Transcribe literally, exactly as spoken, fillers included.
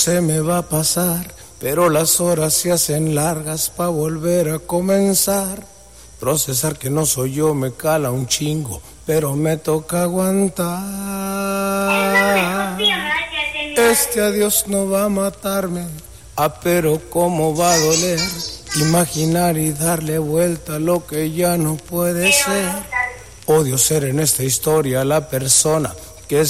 Se me va a pasar, pero las horas se hacen largas pa' volver a comenzar. Procesar que no soy yo me cala un chingo, pero me toca aguantar. Este adiós no va a matarme, ah, pero cómo va a doler. Imaginar y darle vuelta a lo que ya no puede ser. Odio ser en esta historia la persona